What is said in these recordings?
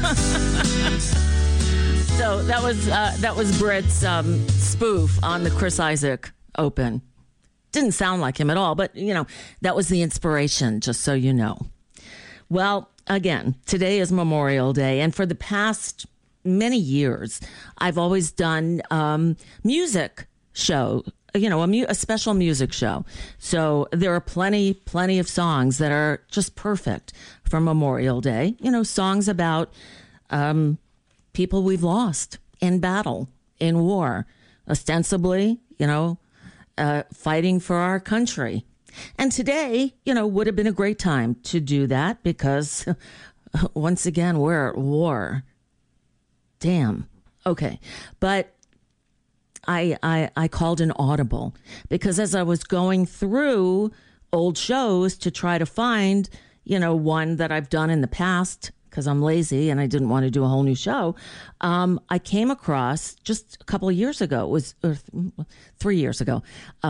So that was Britt's spoof on the Chris Isaak Open. Didn't sound like him at all, but that was the inspiration, just so you know. Well, again, today is Memorial Day, and for the past many years, I've always done music show, a special music show. So there are plenty of songs that are just perfect for Memorial Day. Songs about people we've lost in battle, in war, ostensibly, fighting for our country. And today, would have been a great time to do that because, once again, we're at war. Damn. Okay. But I called an audible because as I was going through old shows to try to find, one that I've done in the past, because I'm lazy and I didn't want to do a whole new show, I came across just a couple of years ago, 3 years ago,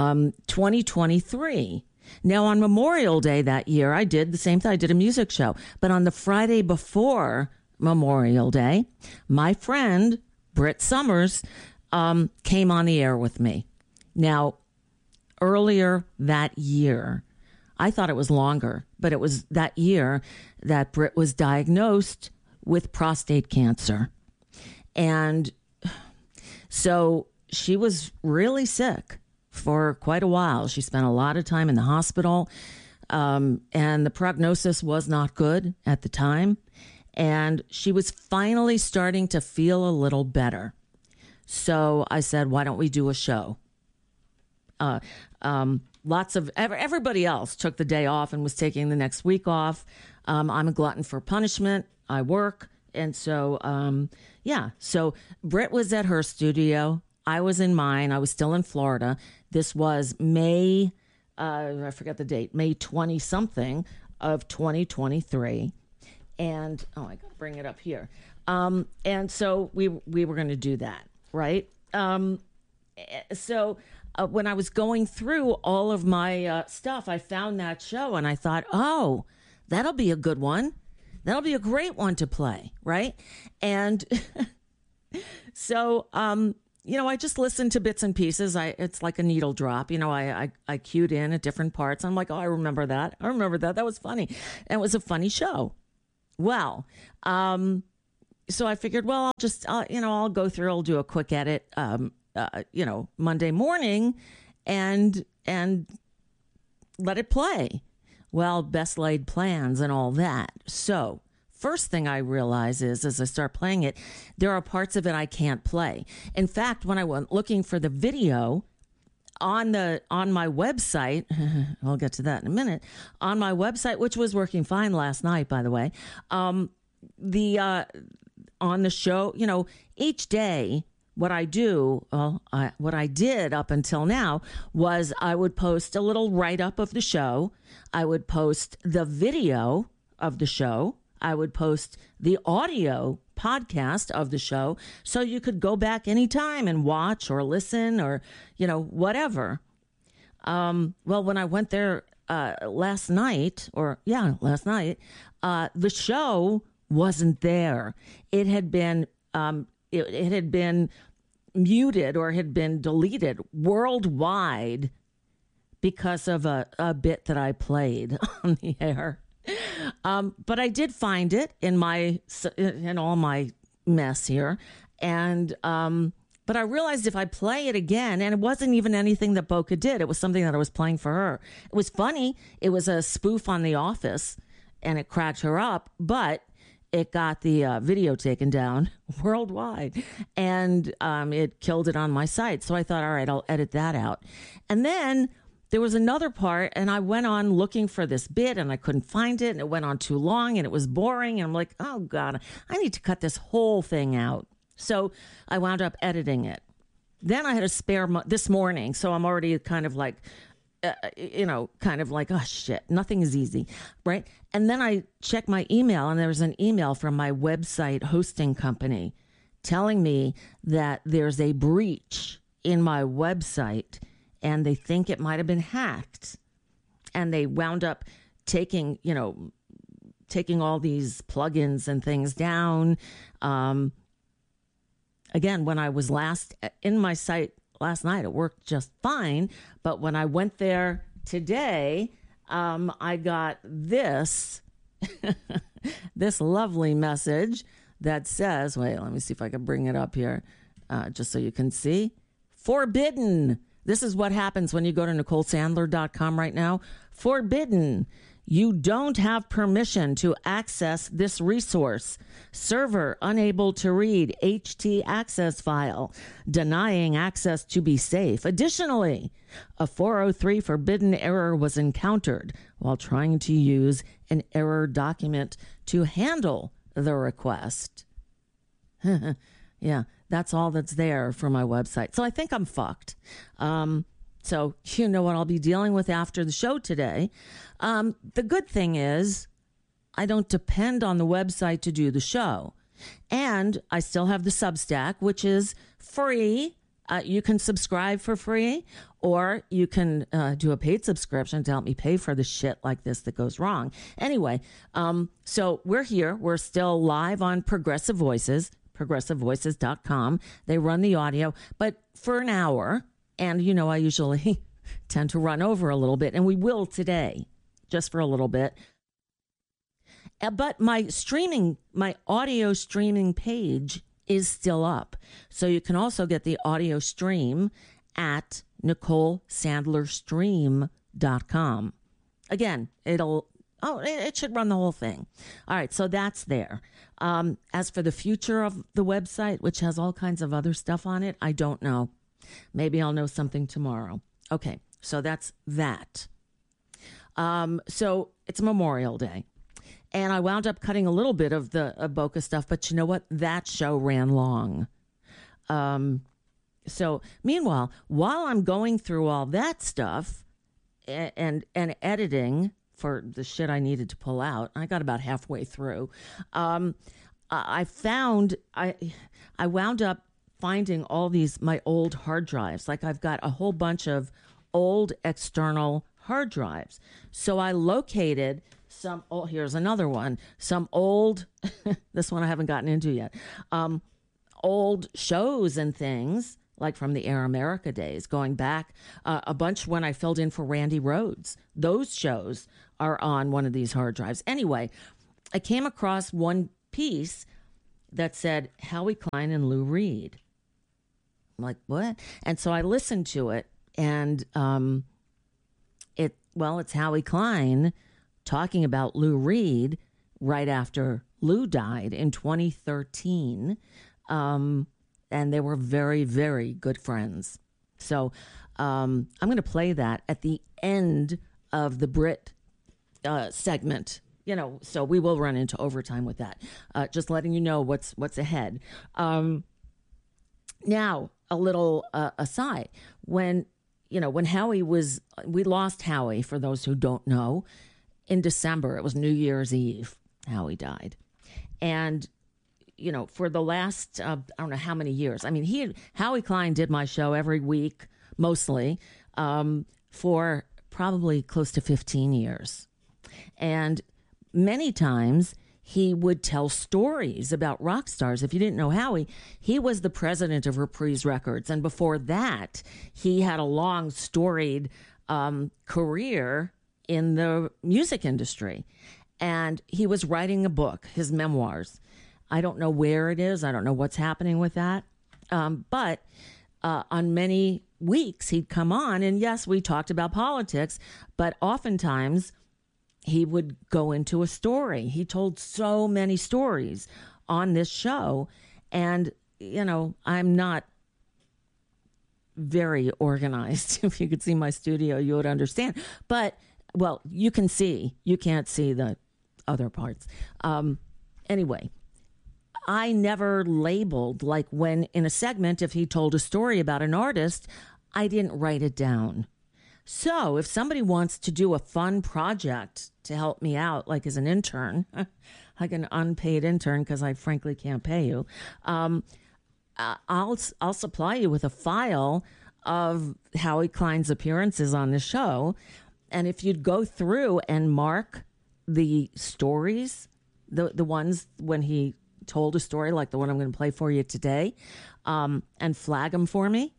2023. Now, on Memorial Day that year, I did the same thing. I did a music show. But on the Friday before Memorial Day, my friend, Britt Summers, came on the air with me. Now, earlier that year, I thought it was longer, but it was that year that Britt was diagnosed with prostate cancer. And so she was really sick for quite a while. She spent a lot of time in the hospital, and the prognosis was not good at the time. And she was finally starting to feel a little better. So I said, why don't we do a show? Everybody else took the day off and was taking the next week off. I'm a glutton for punishment. I work. And so, So Britt was at her studio. I was in mine. I was still in Florida. This was May, I forget the date, May 20 something of 2023. And, I got to bring it up here. And so we were going to do that, right? When I was going through all of my stuff, I found that show and I thought, oh, that'll be a good one. That'll be a great one to play, right? And so, I just listened to bits and pieces. It's like a needle drop. I cued in at different parts. I'm like, oh, I remember that. That was funny. And it was a funny show. Well, so I figured, well, I'll go through, I'll do a quick edit, Monday morning and let it play. Well, best laid plans and all that. So first thing I realize is as I start playing it, there are parts of it I can't play. In fact, when I went looking for the video on my website, I'll get to that in a minute, on my website, which was working fine last night, by the way, on the show, each day, what I did up until now was I would post a little write-up of the show. I would post the video of the show. I would post the audio podcast of the show so you could go back anytime and watch or listen or, whatever. Well, when I went there last night, the show wasn't there. It had been it had been muted or had been deleted worldwide because of a bit that I played on the air. But I did find it in all my mess here. And, but I realized if I play it again, and it wasn't even anything that Boca did. It was something that I was playing for her. It was funny. It was a spoof on The Office and it cracked her up, but it got the video taken down worldwide, and it killed it on my site. So I thought, all right, I'll edit that out. And then there was another part, and I went on looking for this bit, and I couldn't find it, and it went on too long, and it was boring. And I'm like, oh, God, I need to cut this whole thing out. So I wound up editing it. Then I had a spare this morning, so I'm already kind of like, oh, shit, nothing is easy, right? And then I checked my email, and there was an email from my website hosting company telling me that there's a breach in my website, and they think it might have been hacked. And they wound up taking taking all these plugins and things down. Again, when I was last in my site last night, it worked just fine. But when I went there today, I got this this lovely message that says, wait, let me see if I can bring it up here, just so you can see. Forbidden. This is what happens when you go to NicoleSandler.com right now. Forbidden. You don't have permission to access this resource. Server unable to read HT access file, denying access to be safe. Additionally, a 403 forbidden error was encountered while trying to use an error document to handle the request. Yeah, that's all that's there for my website. So I think I'm fucked. So you know what I'll be dealing with after the show today. The good thing is I don't depend on the website to do the show. And I still have the Substack, which is free. You can subscribe for free, or you can do a paid subscription to help me pay for the shit like this that goes wrong. Anyway, so we're here. We're still live on Progressive Voices, progressivevoices.com. They run the audio, but for an hour. And, you know, I usually tend to run over a little bit, and we will today, just for a little bit. But my audio streaming page is still up. So you can also get the audio stream at NicoleSandlerStream.com. Again, it should run the whole thing. All right, so that's there. As for the future of the website, which has all kinds of other stuff on it, I don't know. Maybe I'll know something tomorrow. Okay, so that's that. So it's Memorial Day. And I wound up cutting a little bit of the Boca stuff, but you know what? That show ran long. So meanwhile, while I'm going through all that stuff and editing for the shit I needed to pull out, I got about halfway through. I wound up finding all my old hard drives. Like I've got a whole bunch of old external hard drives. So I located here's another one. Some old, this one I haven't gotten into yet, old shows and things like from the Air America days, going back a bunch when I filled in for Randy Rhoads. Those shows are on one of these hard drives. Anyway, I came across one piece that said Howie Klein and Lou Reed. I'm like, what? And so I listened to it, and it's Howie Klein talking about Lou Reed right after Lou died in 2013. And they were very, very good friends. So I'm going to play that at the end of the Brit segment. You know, so we will run into overtime with that. Just letting you know what's ahead. Now, a little aside. When Howie we lost Howie, for those who don't know, in December. It was New Year's Eve. Howie died. And, for the last, I don't know how many years. I mean, Howie Klein did my show every week, mostly, for probably close to 15 years. And many times he would tell stories about rock stars. If you didn't know Howie, he was the president of Reprise Records. And before that, he had a long, storied career in the music industry. And he was writing a book, his memoirs. I don't know where it is. I don't know what's happening with that. But on many weeks, he'd come on, and yes, we talked about politics, but oftentimes he would go into a story. He told so many stories on this show. And, I'm not very organized. If you could see my studio, you would understand. But, well, you can see. You can't see the other parts. Anyway, I never labeled, like when in a segment, if he told a story about an artist, I didn't write it down. So if somebody wants to do a fun project to help me out, like as an intern, like an unpaid intern, because I frankly can't pay you, I'll supply you with a file of Howie Klein's appearances on the show. And if you'd go through and mark the stories, the ones when he told a story like the one I'm going to play for you today, and flag them for me,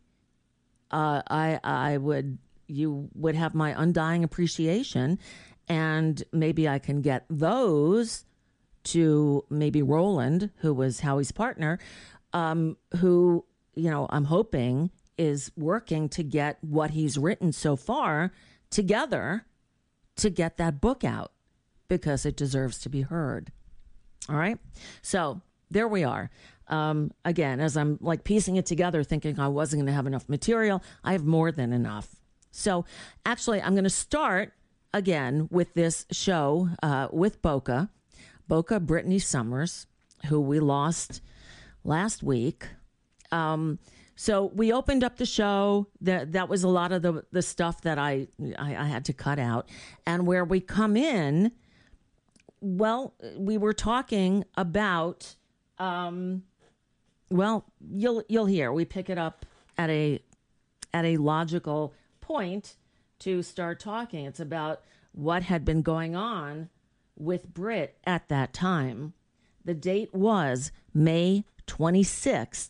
you would have my undying appreciation, and maybe I can get those to maybe Roland, who was Howie's partner, who, I'm hoping is working to get what he's written so far together to get that book out, because it deserves to be heard. All right. So there we are. Again, as I'm like piecing it together, thinking I wasn't going to have enough material, I have more than enough. So actually, I'm going to start again with this show with Boca Brittany Summers, who we lost last week. So we opened up the show. That was a lot of the stuff that I had to cut out. And where we come in, well, we were talking about, you'll hear. We pick it up at a logical point to start talking. It's about what had been going on with Britt at that time. The date was May 26th,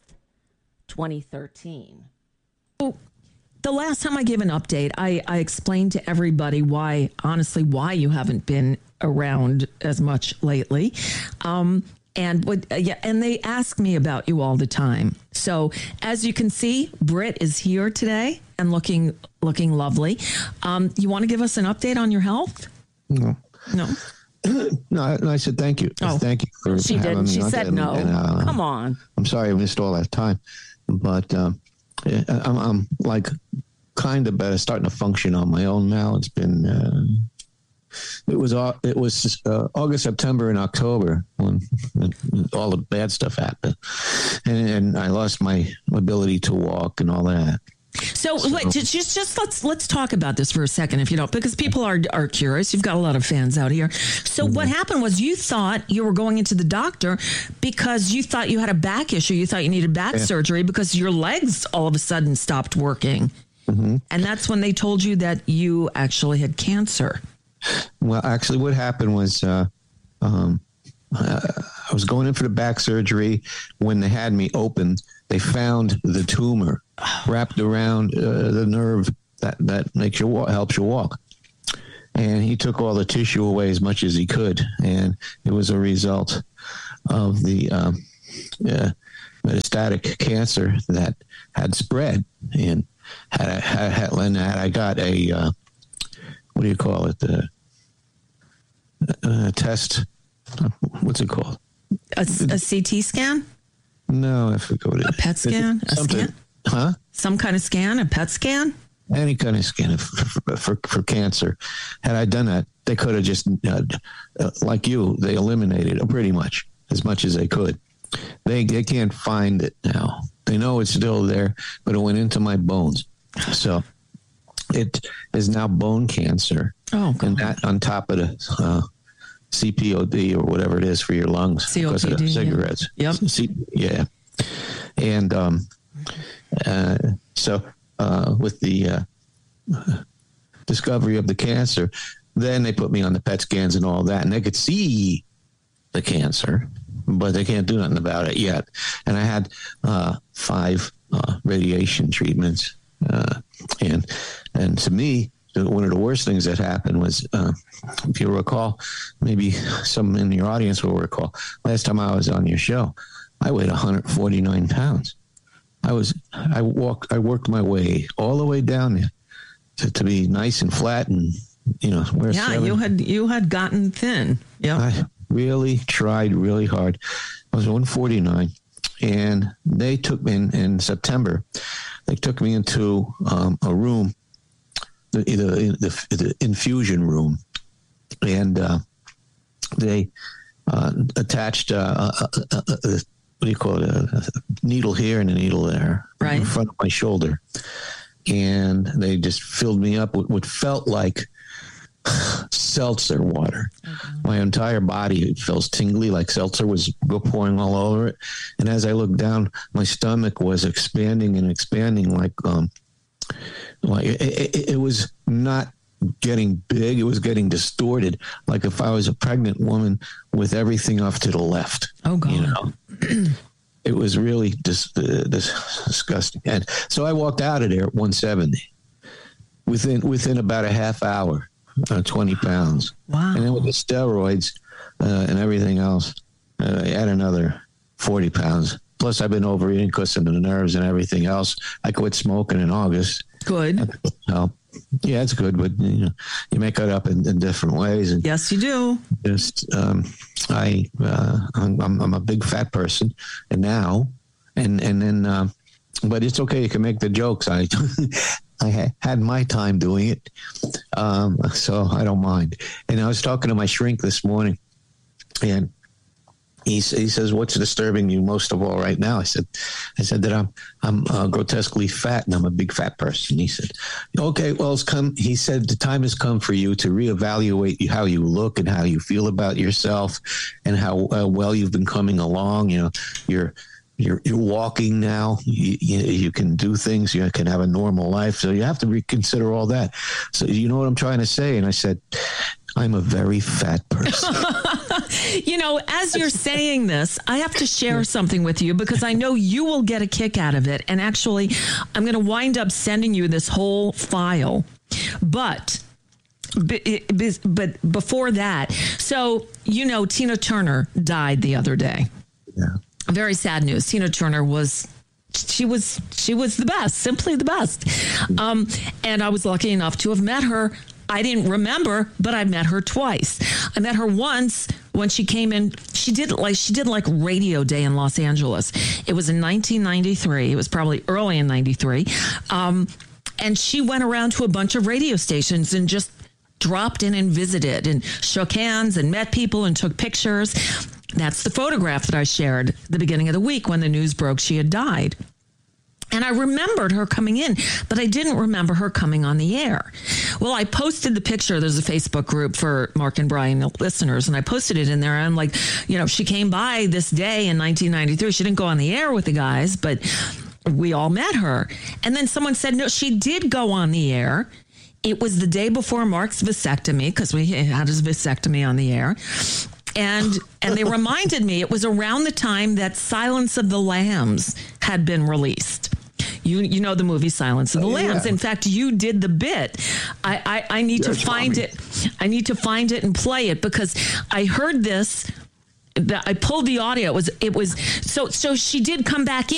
2013. Oh, the last time I gave an update, I explained to everybody why you haven't been around as much lately. And they ask me about you all the time. So as you can see, Britt is here today and looking lovely. You want to give us an update on your health? No. No, I said thank you. Oh. Thank you for She didn't. She said no. Come on. I'm sorry I missed all that time, but I'm like kind of better, starting to function on my own now. It's been it was August, September, and October when all the bad stuff happened, and I lost my ability to walk and all that. So wait, just let's talk about this for a second, if you don't, because people are curious. You've got a lot of fans out here. So what happened was you thought you were going into the doctor because you thought you had a back issue. You thought you needed back surgery because your legs all of a sudden stopped working. Mm-hmm. And that's when they told you that you actually had cancer. Well, actually what happened was I was going in for the back surgery. When they had me open, they found the tumor wrapped around the nerve that makes you helps you walk. And he took all the tissue away as much as he could, and it was a result of the metastatic cancer that had spread. And had I got a what do you call it? Test. What's it called? A CT scan? No, I forgot what it is. A PET scan? A scan? Huh? Some kind of scan? A PET scan? Any kind of scan for cancer. Had I done that, they could have just, like you, they eliminated it pretty much as they could. They can't find it now. They know it's still there, but it went into my bones. So it is now bone cancer. Oh, God. And that on top of the CPOD or whatever it is for your lungs COPD, because of the cigarettes. Yep. Yeah. And so with the discovery of the cancer, then they put me on the PET scans and all that, and they could see the cancer, but they can't do nothing about it yet. And I had 5 radiation treatments, and to me, one of the worst things that happened was, if you recall, maybe some in your audience will recall, last time I was on your show, I weighed 149 pounds. I worked my way all the way down there to be nice and flat and, wear 7. you had gotten thin. Yeah. I really tried really hard. I was 149, and they took me in September. They took me into a room, the infusion room, and they attached what do you call it? A needle here and a needle there, right in front of my shoulder, and they just filled me up with what felt like seltzer water. Okay. My entire body feels tingly, like seltzer was pouring all over it. And as I looked down, my stomach was expanding and expanding, like it was not getting big. It was getting distorted, like if I was a pregnant woman with everything off to the left. Oh, God. You know? It was really disgusting. And so I walked out of there at 170 within about a half hour, 20 pounds. Wow. And then with the steroids and everything else, I had another 40 pounds. Plus, I've been overeating because of the nerves and everything else. I quit smoking in August. Good. Yeah, it's good, but you make it up in different ways. And yes, you do. just I'm a big fat person, and then but it's okay. You can make the jokes. I had my time doing it, so I don't mind. And I was talking to my shrink this morning, and he says, "What's disturbing you most of all right now?" I said that I'm grotesquely fat, and I'm a big fat person. He said, "Okay, well, he said the time has come for you to reevaluate how you look and how you feel about yourself, and how well you've been coming along. You know, you're walking now. You can do things. You can have a normal life. So you have to reconsider all that. So you know what I'm trying to say?" And I said, "I'm a very fat person." You know, as you're saying this, I have to share something with you because I know you will get a kick out of it. And actually, I'm going to wind up sending you this whole file. But before that, so, you know, Tina Turner died the other day. Yeah. Very sad news. Tina Turner was the best, simply the best. And I was lucky enough to have met her. I didn't remember, but I met her twice. I met her once when she came in. She did like Radio Day in Los Angeles. It was in 1993. It was probably early in 93. And she went around to a bunch of radio stations and just dropped in and visited and shook hands and met people and took pictures. That's the photograph that I shared at the beginning of the week when the news broke she had died. And I remembered her coming in, but I didn't remember her coming on the air. Well, I posted the picture. There's a Facebook group for Mark and Brian listeners, and I posted it in there. And I'm like, you know, she came by this day in 1993. She didn't go on the air with the guys, but we all met her. And then someone said, no, she did go on the air. It was the day before Mark's vasectomy, because we had his vasectomy on the air. And they reminded me it was around the time that Silence of the Lambs had been released. You know the movie Silence of the Lambs. Yeah. In fact, you did the bit. I need to find it. I need to find it and play it because I heard this. I pulled the audio. It was so she did come back in.